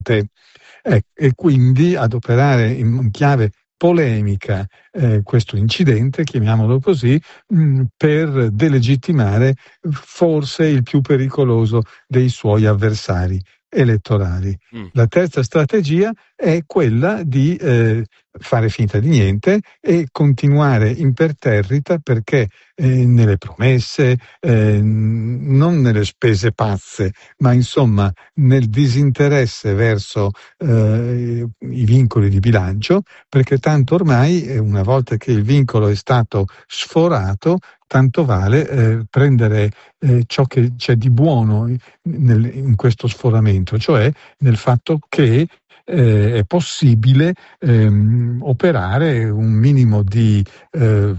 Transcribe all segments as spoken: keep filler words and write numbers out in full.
Eh, e quindi adoperare in chiave polemica eh, questo incidente, chiamiamolo così, mh, per delegittimare forse il più pericoloso dei suoi avversari elettorali. Mm. La terza strategia è quella di eh, fare finta di niente e continuare imperterrita, perché eh, nelle promesse, eh, non nelle spese pazze, ma insomma nel disinteresse verso eh, i vincoli di bilancio, perché tanto ormai eh, una volta che il vincolo è stato sforato, tanto vale eh, prendere eh, ciò che c'è di buono nel, in questo sforamento, cioè nel fatto che eh, è possibile ehm, operare un minimo di eh,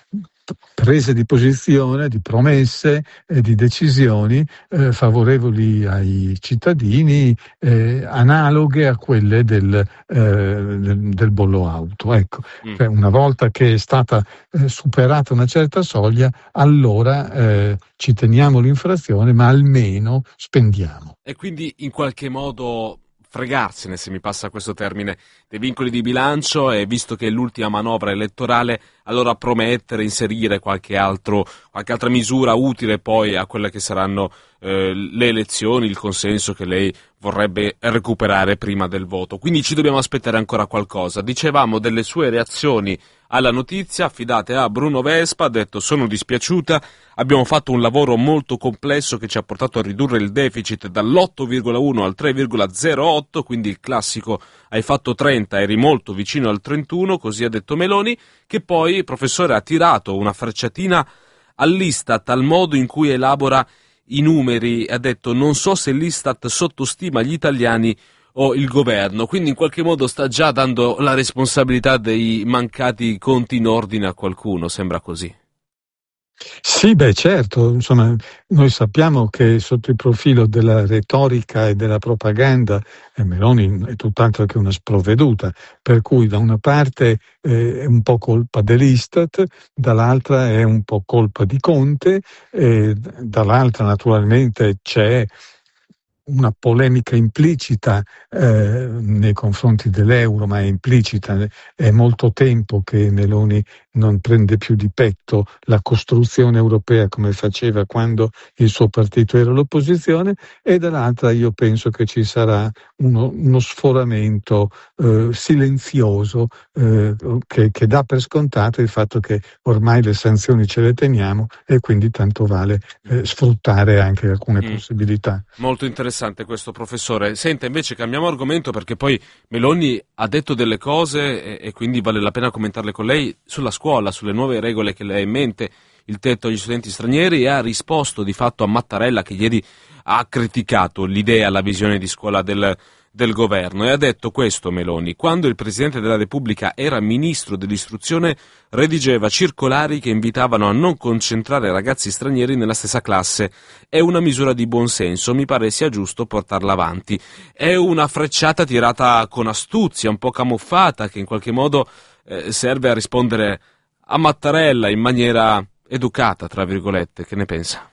prese di posizione, di promesse e di decisioni eh, favorevoli ai cittadini, eh, analoghe a quelle del, eh, del, del bollo auto. Ecco. Mm. Cioè, una volta che è stata eh, superata una certa soglia, allora eh, ci teniamo l'infrazione, ma almeno spendiamo. E quindi in qualche modo fregarsene, se mi passa questo termine, dei vincoli di bilancio, e visto che è l'ultima manovra elettorale, allora promettere, inserire qualche altro, qualche altra misura utile poi a quelle che saranno eh, le elezioni, il consenso che lei vorrebbe recuperare prima del voto. Quindi ci dobbiamo aspettare ancora qualcosa. Dicevamo delle sue reazioni alla notizia affidate a Bruno Vespa, ha detto: sono dispiaciuta, abbiamo fatto un lavoro molto complesso che ci ha portato a ridurre il deficit dall'otto virgola uno al tre virgola zero otto, quindi il classico hai fatto trenta, eri molto vicino al trentuno, così ha detto Meloni, che poi, professore, ha tirato una frecciatina all'Istat, al modo in cui elabora i numeri, ha detto: non so se l'Istat sottostima gli italiani o il governo, quindi in qualche modo sta già dando la responsabilità dei mancati conti in ordine a qualcuno, sembra così. Sì, beh, certo, insomma, noi sappiamo che sotto il profilo della retorica e della propaganda eh, Meloni è tutt'altro che una sprovveduta, per cui da una parte eh, è un po' colpa dell'Istat, dall'altra è un po' colpa di Conte, e dall'altra naturalmente c'è una polemica implicita eh, nei confronti dell'euro, ma è implicita. È molto tempo che Meloni non prende più di petto la costruzione europea come faceva quando il suo partito era all'opposizione, e dall'altra io penso che ci sarà uno, uno sforamento eh, silenzioso eh, che, che dà per scontato il fatto che ormai le sanzioni ce le teniamo, e quindi tanto vale eh, sfruttare anche alcune Mm. possibilità. Molto interessante questo, professore. Senta, invece cambiamo argomento, perché poi Meloni ha detto delle cose e, e quindi vale la pena commentarle con lei sulla scuola, sulle nuove regole che lei ha in mente, il tetto agli studenti stranieri, e ha risposto di fatto a Mattarella, che ieri ha criticato l'idea, la visione di scuola del, del governo, e ha detto questo Meloni: quando il Presidente della Repubblica era ministro dell'istruzione redigeva circolari che invitavano a non concentrare ragazzi stranieri nella stessa classe. È una misura di buonsenso, mi pare sia giusto portarla avanti. È una frecciata tirata con astuzia, un po' camuffata, che in qualche modo eh, serve a rispondere a Mattarella in maniera educata, tra virgolette. Che ne pensa?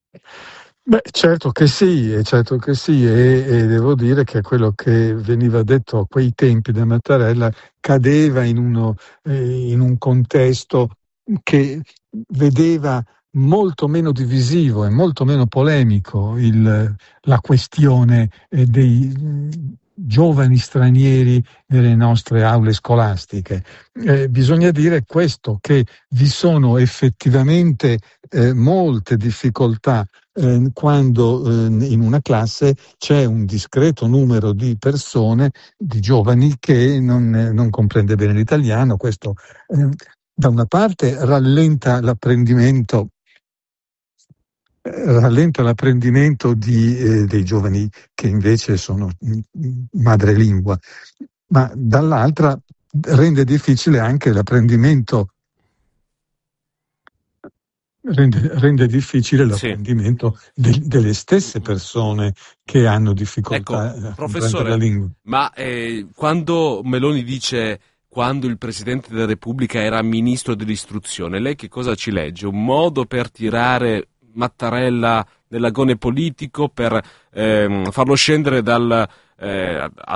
Beh, certo che sì, certo che sì, e, e devo dire che quello che veniva detto a quei tempi da Mattarella cadeva in, uno, eh, in un contesto che vedeva molto meno divisivo e molto meno polemico il, la questione eh, dei mh, giovani stranieri nelle nostre aule scolastiche. Eh, bisogna dire questo, che vi sono effettivamente eh, molte difficoltà Eh, quando eh, in una classe c'è un discreto numero di persone, di giovani, che non, eh, non comprende bene l'italiano. Questo eh, da una parte rallenta l'apprendimento eh, rallenta l'apprendimento di, eh, dei giovani che invece sono madrelingua, ma dall'altra rende difficile anche l'apprendimento Rende, rende difficile Sì. l'apprendimento de, delle stesse persone che hanno difficoltà Ecco, a comprendere la professore, lingua. ma eh, quando Meloni dice quando il Presidente della Repubblica era ministro dell'istruzione, lei che cosa ci legge? Un modo per tirare Mattarella nell'agone politico, per ehm, farlo scendere dal, eh,